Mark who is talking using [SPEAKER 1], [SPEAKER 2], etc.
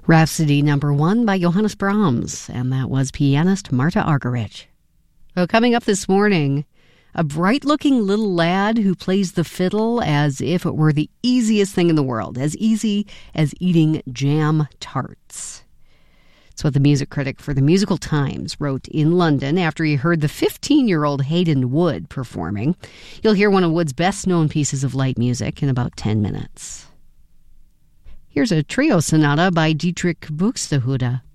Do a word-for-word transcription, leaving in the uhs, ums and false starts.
[SPEAKER 1] Rhapsody number one by Johannes Brahms, and that was pianist Marta Argerich. Well, coming up this morning, a bright-looking little lad who plays the fiddle as if it were the easiest thing in the world, as easy as eating jam tarts. It's what the music critic for the Musical Times wrote in London after he heard the fifteen-year-old Hayden Wood performing. You'll hear one of Wood's best-known pieces of light music in about ten minutes. Here's a trio sonata by Dietrich Buxtehude.